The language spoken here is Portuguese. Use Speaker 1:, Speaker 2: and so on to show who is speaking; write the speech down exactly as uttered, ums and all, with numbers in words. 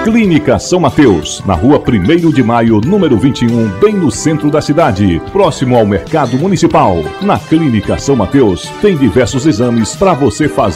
Speaker 1: Clínica São Mateus, na rua primeiro de maio, número vinte e um, bem no centro da cidade, próximo ao Mercado Municipal. Na Clínica São Mateus, tem diversos exames para você fazer